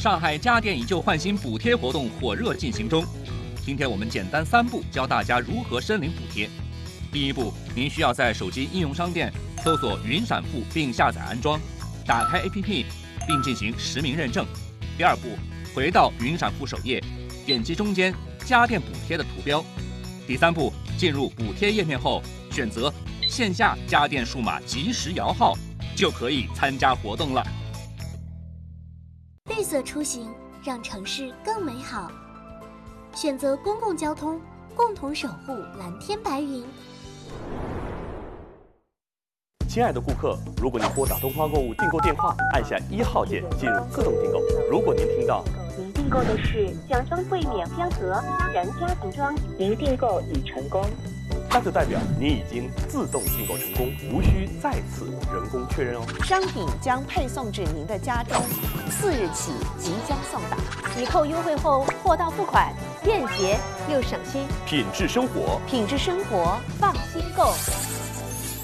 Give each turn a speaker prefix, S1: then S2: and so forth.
S1: 上海家电以旧换新补贴活动火热进行中。今天我们简单3步教大家如何申领补贴。第一步，您需要在手机应用商店搜索云闪付并下载安装，打开 APP 并进行实名认证。第二步，回到云闪付首页，点击中间家电补贴的图标。第三步，进入补贴页面后，选择线下家电数码即时摇号，就可以参加活动了。
S2: 绿色出行，让城市更美好。选择公共交通，共同守护蓝天白云。
S3: 亲爱的顾客，如果您拨打东方购物订购电话，按下1号键进入自动订购。如果您听到
S4: 您订购的是家装柜免标盒家人家庭装，您订购已成功，
S3: 那就代表您已经自动订购成功，无需再次人工确认哦。
S5: 商品将配送至您的家中，4日起即将送达。抵扣优惠后，货到付款，便捷又省心。
S3: 品质生活，
S5: 品质生活，放心购。